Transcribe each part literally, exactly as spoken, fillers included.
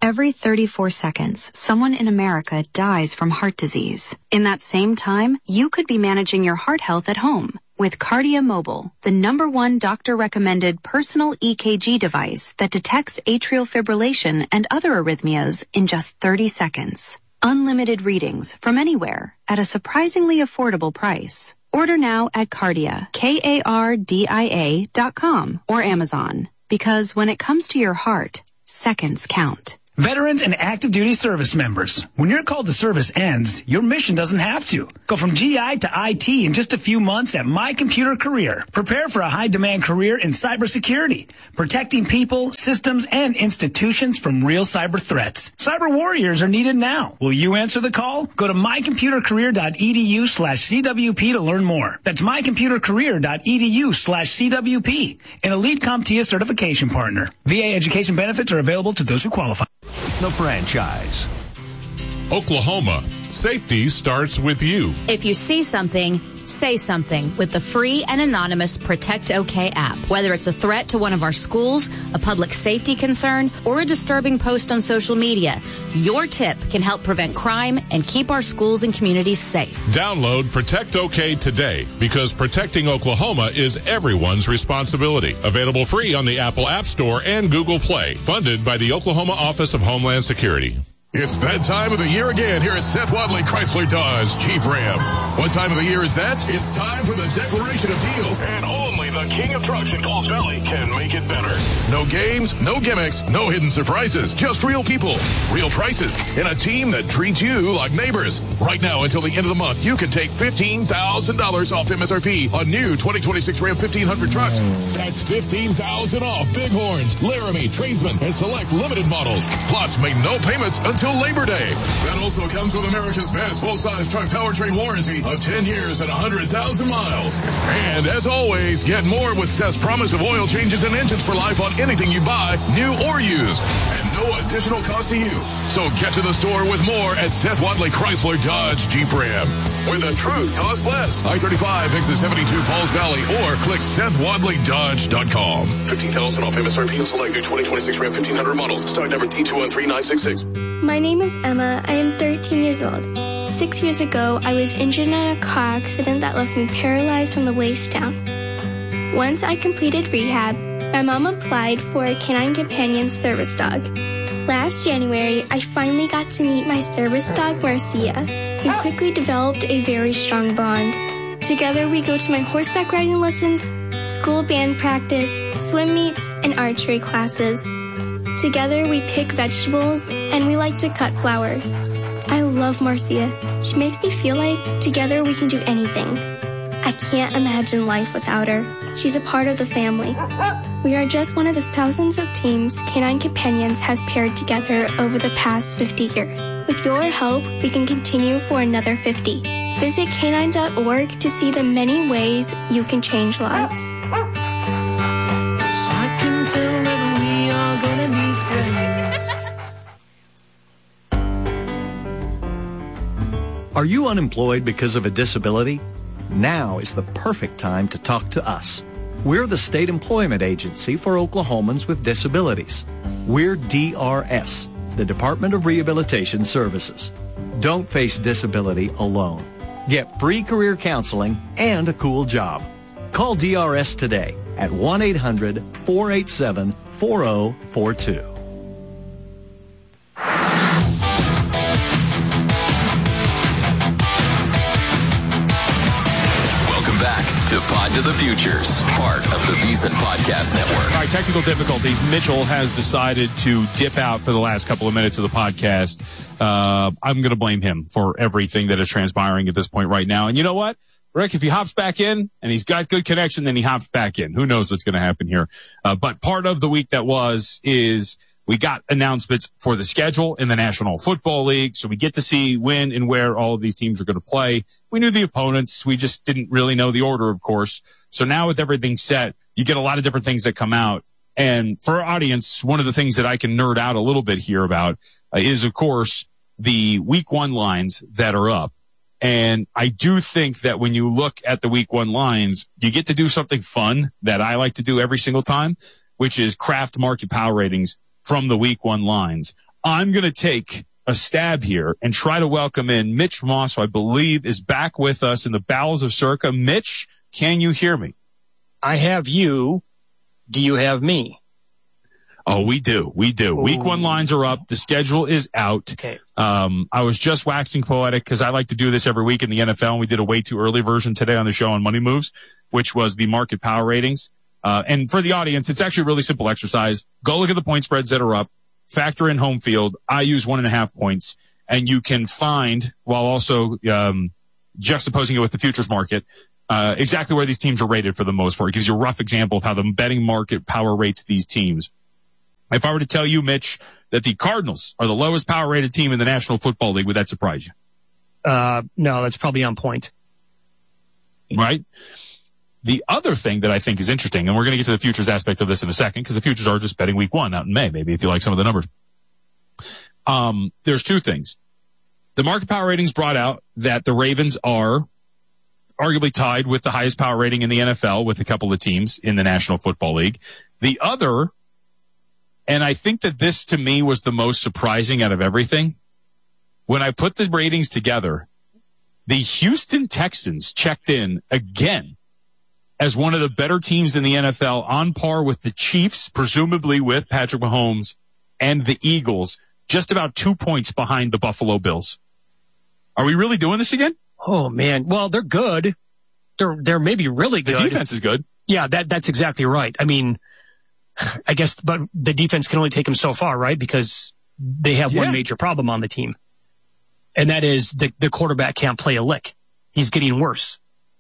Every thirty-four seconds, someone in America dies from heart disease. In that same time, you could be managing your heart health at home with Cardia Mobile, the number one doctor-recommended personal E K G device that detects atrial fibrillation and other arrhythmias in just thirty seconds. Unlimited readings from anywhere at a surprisingly affordable price. Order now at Cardia, K A R D I A dot com or Amazon. Because when it comes to your heart, seconds count. Veterans and active duty service members, when your call to service ends, your mission doesn't have to. Go from G I to I T in just a few months at My Computer Career. Prepare for a high-demand career in cybersecurity, protecting people, systems, and institutions from real cyber threats. Cyber warriors are needed now. Will you answer the call? Go to mycomputercareer.edu slash CWP to learn more. That's mycomputercareer.edu slash CWP, an Elite CompTIA certification partner. V A education benefits are available to those who qualify. The franchise. Oklahoma. Safety starts with you. If you see something, say something with the free and anonymous Protect OK app. Whether it's a threat to one of our schools, a public safety concern, or a disturbing post on social media, your tip can help prevent crime and keep our schools and communities safe. Download Protect OK today, because protecting Oklahoma is everyone's responsibility. Available free on the Apple App Store and Google Play. Funded by the Oklahoma Office of Homeland Security. It's that time of the year again here at Seth Wadley Chrysler Dodge Jeep Ram. What time of the year is that? It's time for the declaration of deals, and only the king of trucks in Coles Valley can make it better. No games, no gimmicks, no hidden surprises, just real people, real prices, and a team that treats you like neighbors. Right now until the end of the month, you can take fifteen thousand dollars off M S R P on new twenty twenty-six Ram fifteen hundred trucks. That's fifteen thousand dollars off Bighorns, Laramie, Tradesman, and select limited models. Plus, make no payments until Until Labor Day. That also comes with America's best full-size truck powertrain warranty of ten years and one hundred thousand miles. And as always, get more with Seth's promise of oil changes and engines for life on anything you buy, new or used. And no additional cost to you. So get to the store with more at Seth Wadley Chrysler Dodge Jeep Ram, where the truth costs less. I thirty-five, exit seventy-two, Pauls Valley, or click Seth Wadley Dodge dot com. fifteen thousand dollars off M S R P on select new twenty twenty-six Ram fifteen hundred models. Stock number T two one three nine six six. My name is Emma. I am thirteen years old. Six years ago, I was injured in a car accident that left me paralyzed from the waist down. Once I completed rehab, my mom applied for a Canine Companion service dog. Last January, I finally got to meet my service dog, Marcia. We quickly developed a very strong bond. Together, we go to my horseback riding lessons, school band practice, swim meets, and archery classes. Together, we pick vegetables, and we like to cut flowers. I love Marcia. She makes me feel like together we can do anything. I can't imagine life without her. She's a part of the family. We are just one of the thousands of teams Canine Companions has paired together over the past fifty years. With your help, we can continue for another fifty. Visit canine dot org to see the many ways you can change lives. Are you unemployed because of a disability? Now is the perfect time to talk to us. We're the state employment agency for Oklahomans with disabilities. We're D R S, the Department of Rehabilitation Services. Don't face disability alone. Get free career counseling and a cool job. Call D R S today at one eight hundred four eight seven four zero four two. To Pod to the Futures, part of the VEASAN Podcast Network. All right, technical difficulties. Mitchell has decided to dip out for the last couple of minutes of the podcast. Uh, I'm going to blame him for everything that is transpiring at this point right now. And you know what, Rick, if he hops back in and he's got good connection, then he hops back in. Who knows what's going to happen here? Uh, but part of the week that was is we got announcements for the schedule in the National Football League, so we get to see when and where all of these teams are going to play. We knew the opponents. We just didn't really know the order, of course. So now with everything set, you get a lot of different things that come out. And for our audience, one of the things that I can nerd out a little bit here about uh, is, of course, the week one lines that are up. And I do think that when you look at the week one lines, you get to do something fun that I like to do every single time, which is craft market power ratings from the week one lines. I'm going to take a stab here and try to welcome in Mitch Moss, who I believe is back with us in the bowels of Circa. Mitch, can you hear me? I have you. Do you have me? Oh, we do. We do. Ooh. Week one lines are up. The schedule is out. Okay. Um, I was just waxing poetic because I like to do this every week in the N F L, and we did a way too early version today on the show on Money Moves, which was the market power ratings. Uh, and for the audience, it's actually a really simple exercise. Go look at the point spreads that are up, factor in home field. I use one and a half points, and you can find, while also um, juxtaposing it with the futures market, uh, exactly where these teams are rated for the most part. It gives you a rough example of how the betting market power rates these teams. If I were to tell you, Mitch, that the Cardinals are the lowest power rated team in the National Football League, would that surprise you? Uh, no, that's probably on point. Right? The other thing that I think is interesting, and we're going to get to the futures aspect of this in a second, because the futures are just betting week one out in May, maybe, if you like some of the numbers. Um, there's two things. The market power ratings brought out that the Ravens are arguably tied with the highest power rating in the N F L with a couple of teams in the National Football League. The other, and I think that this to me was the most surprising out of everything, when I put the ratings together, the Houston Texans checked in again as one of the better teams in the N F L, on par with the Chiefs, presumably with Patrick Mahomes, and the Eagles, just about two points behind the Buffalo Bills. Are we really doing this again? Oh, man. Well, they're good. They're they're maybe really good. The defense is good. Yeah, that that's exactly right. I mean, I guess, but the defense can only take them so far, right? Because they have yeah. one major problem on the team. And that is the, the quarterback can't play a lick. He's getting worse.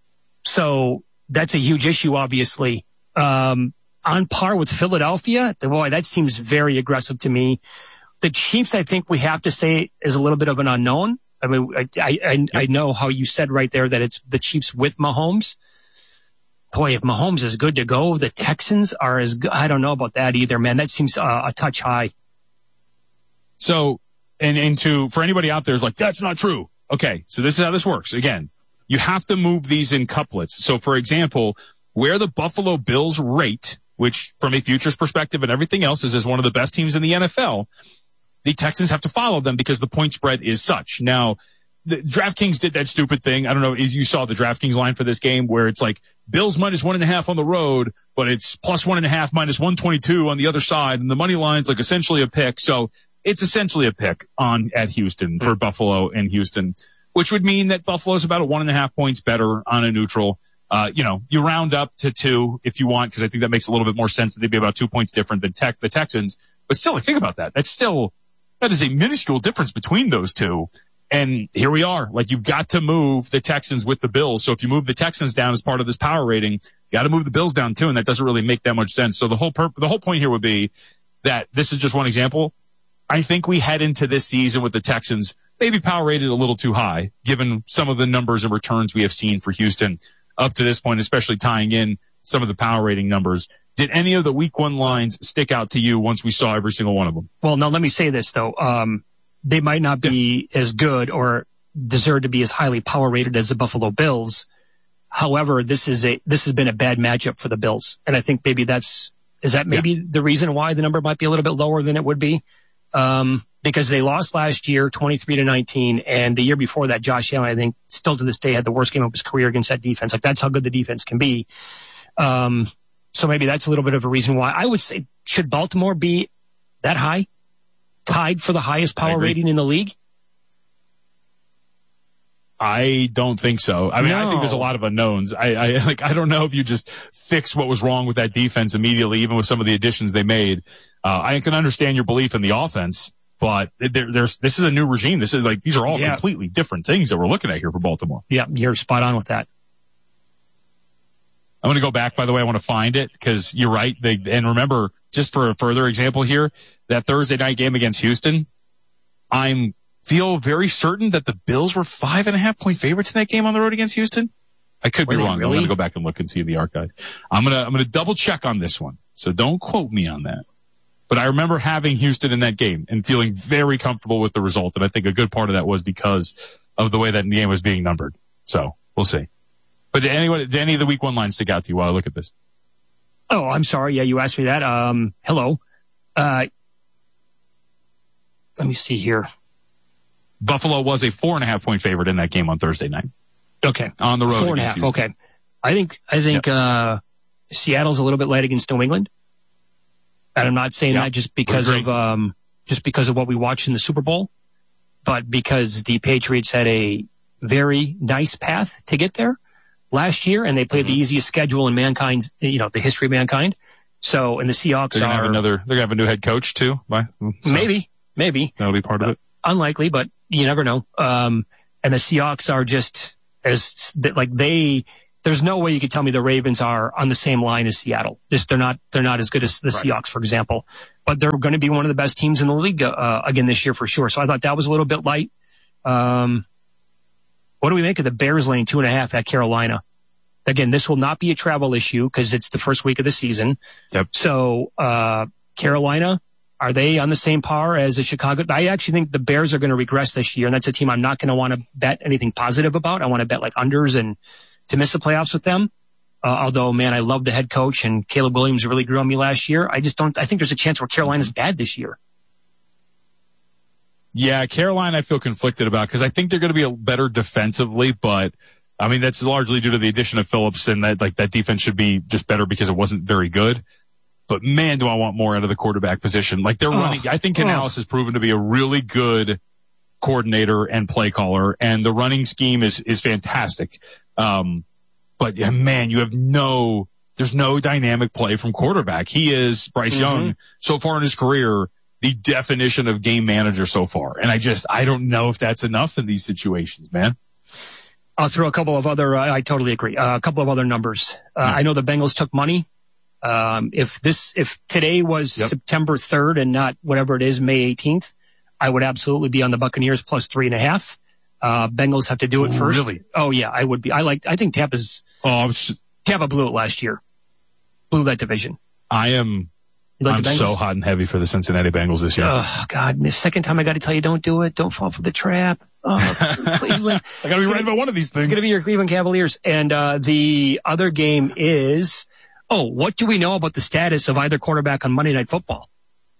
So that's a huge issue, obviously. Um, on par with Philadelphia, boy, that seems very aggressive to me. The Chiefs, I think we have to say, is a little bit of an unknown. I mean, I, I, I, I know how you said right there that it's the Chiefs with Mahomes. Boy, if Mahomes is good to go, the Texans are as good. I don't know about that either, man. That seems uh, a touch high. So, and, and to, for anybody out there is like, that's not true. Okay. So this is how this works. Again, you have to move these in couplets. So for example, where the Buffalo Bills rate, which from a futures perspective and everything else is as one of the best teams in the N F L, the Texans have to follow them because the point spread is such. Now, the DraftKings did that stupid thing. I don't know if you saw the DraftKings line for this game where it's like Bills minus one and a half on the road, but it's plus one and a half minus one twenty-two on the other side. And the money line's like essentially a pick. So it's essentially a pick on at Houston for Buffalo and Houston, which would mean that Buffalo's about a one and a half points better on a neutral. Uh, you know, you round up to two if you want, because I think that makes a little bit more sense that they'd be about two points different than tech, the Texans. But still, like, think about that. That's still, that is a minuscule difference between those two. And here we are. Like, you've got to move the Texans with the Bills. So if you move the Texans down as part of this power rating, you got to move the Bills down too. And that doesn't really make that much sense. So the whole purpose, the whole point here would be that this is just one example. I think we head into this season with the Texans maybe power rated a little too high, given some of the numbers and returns we have seen for Houston up to this point, especially tying in some of the power rating numbers. Did any of the week one lines stick out to you once we saw every single one of them? Well, now let me say this, though. Um, they might not be yeah. as good or deserve to be as highly power rated as the Buffalo Bills. However, this is a this has been a bad matchup for the Bills. And I think maybe that's, is that maybe yeah. the reason why the number might be a little bit lower than it would be? Um, because they lost last year, twenty-three to nineteen, and the year before that, Josh Allen, I think, still to this day had the worst game of his career against that defense. Like, that's how good the defense can be. Um, so maybe that's a little bit of a reason why. I would say, should Baltimore be that high? Tied for the highest power rating in the league? I don't think so. I mean, no. I think there's a lot of unknowns. I, I like, I don't know if you just fix what was wrong with that defense immediately, even with some of the additions they made. Uh, I can understand your belief in the offense, but there, there's, this is a new regime. This is like, these are all yeah. completely different things that we're looking at here for Baltimore. Yeah, you're spot on with that. I'm going to go back, by the way. I want to find it because you're right. They, and remember, just for a further example here, that Thursday night game against Houston, I'm feel very certain that the Bills were five and a half point favorites in that game on the road against Houston. I could were be wrong. Really? I'm going to go back and look and see the archive. I'm going to, I'm going to double check on this one. So don't quote me on that. But I remember having Houston in that game and feeling very comfortable with the result. And I think a good part of that was because of the way that the game was being numbered. So we'll see. But did anyone, did any of the week one lines stick out to you while I look at this? Oh, I'm sorry. Yeah, you asked me that. Um, hello. Uh, let me see here. Buffalo was a four and a half point favorite in that game on Thursday night. Okay. On the road. Four and a half. Houston. Okay. I think, I think, yep. uh, Seattle's a little bit light against New England. And I'm not saying yep. that just because of, um, just because of what we watched in the Super Bowl, but because the Patriots had a very nice path to get there last year, and they played mm-hmm. the easiest schedule in mankind's, you know, the history of mankind. So, and the Seahawks they're gonna are have another. They're gonna have a new head coach too. So maybe, maybe that'll be part of it. Uh, unlikely, but you never know. Um, and the Seahawks are just as like they. There's no way you could tell me the Ravens are on the same line as Seattle. Just they're not. They're not as good as the right. Seahawks, for example. But they're going to be one of the best teams in the league uh, again this year for sure. So I thought that was a little bit light. Um, what do we make of the Bears laying two and a half at Carolina? Again, this will not be a travel issue because it's the first week of the season. Yep. So, uh, Carolina, are they on the same par as the Chicago? I actually think the Bears are going to regress this year, and that's a team I'm not going to want to bet anything positive about. I want to bet like unders and to miss the playoffs with them. Uh, although, man, I love the head coach, and Caleb Williams really grew on me last year. I just don't, I think there's a chance where Carolina's bad this year. Yeah, Carolina I feel conflicted about because I think they're going to be a better defensively, but I mean, that's largely due to the addition of Phillips, and that like that defense should be just better because it wasn't very good. But man, do I want more out of the quarterback position. Like they're oh, running, I think Canales oh. has proven to be a really good coordinator and play caller, and the running scheme is, is fantastic. Um, but yeah, man, you have no, there's no dynamic play from quarterback. He is Bryce mm-hmm. Young so far in his career, the definition of game manager so far. And I just, I don't know if that's enough in these situations, man. I'll throw a couple of other, uh, I totally agree. Uh, a couple of other numbers. Uh, yeah. I know the Bengals took money. Um, if this, if today was yep. September third and not whatever it is, May eighteenth, I would absolutely be on the Buccaneers plus three and a half. Uh, Bengals have to do it Ooh, first. Really? Oh yeah, I would be. I like, I think Tampa's, oh, just, Tampa blew it last year. Blew that division. I am, like I'm so hot and heavy for the Cincinnati Bengals this year. Oh God, the second time I got to tell you, don't do it. Don't fall for the trap. Oh, Cleveland. I got to be right about one of these things. It's going to be your Cleveland Cavaliers. And, uh, the other game is, oh, what do we know about the status of either quarterback on Monday Night Football?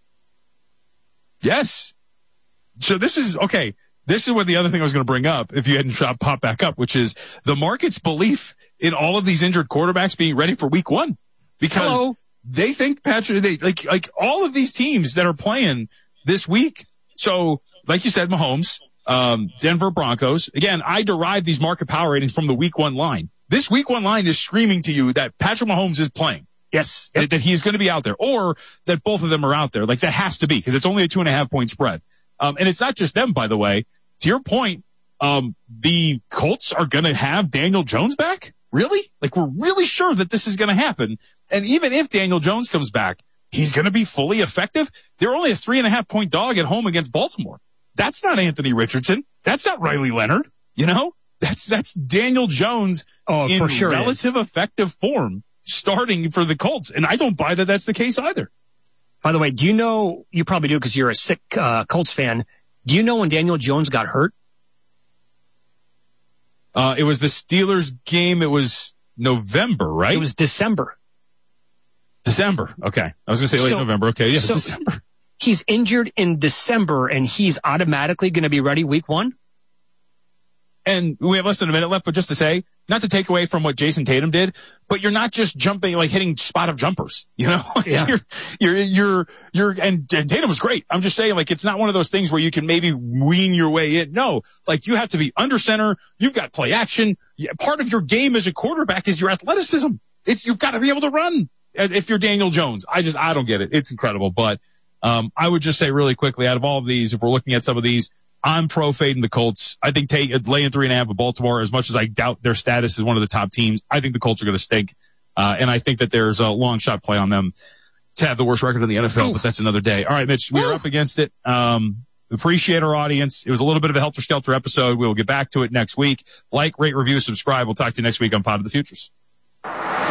Yes. So this is, okay, this is what the other thing I was going to bring up if you hadn't popped back up, which is the market's belief in all of these injured quarterbacks being ready for week one. Because Hello. they think Patrick, they, like, like all of these teams that are playing this week. So, like you said, Mahomes, um, Denver Broncos. Again, I derive these market power ratings from the week one line. This week one line is screaming to you that Patrick Mahomes is playing. Yes. That, that he's going to be out there, or that both of them are out there. Like that has to be, because it's only a two and a half point spread. Um, and it's not just them, by the way. To your point, um, the Colts are going to have Daniel Jones back? Really? Like, we're really sure that this is going to happen. And even if Daniel Jones comes back, he's going to be fully effective. They're only a three and a half point dog at home against Baltimore. That's not Anthony Richardson. That's not Riley Leonard. You know, that's, that's Daniel Jones oh, in for sure relative effective form starting for the Colts. And I don't buy that that's the case either. By the way, do you know, you probably do because you're a sick uh, Colts fan. Do you know when Daniel Jones got hurt? Uh, it was the Steelers game. It was November, right? It was December. December. Okay. I was going to say late so, November. Okay. Yeah, so December. He's injured in December and he's automatically going to be ready week one? And we have less than a minute left, but just to say, not to take away from what Jason Tatum did, but you're not just jumping, like hitting spot up jumpers, you know? Yeah. you're, you're, you're, you're, and, and Tatum was great. I'm just saying, like, it's not one of those things where you can maybe wean your way in. No, like, you have to be under center. You've got play action. Part of your game as a quarterback is your athleticism. It's, you've got to be able to run. If you're Daniel Jones, I just, I don't get it. It's incredible. But, um, I would just say really quickly, out of all of these, if we're looking at some of these, I'm pro fading the Colts. I think take laying three and a half with Baltimore, as much as I doubt their status as one of the top teams, I think the Colts are going to stink. Uh, and I think that there's a long shot play on them to have the worst record in the N F L, Ooh. But that's another day. All right, Mitch, we are up against it. Um, appreciate our audience. It was a little bit of a Helter Skelter episode. We'll get back to it next week. Like, rate, review, subscribe. We'll talk to you next week on Pod of the Futures.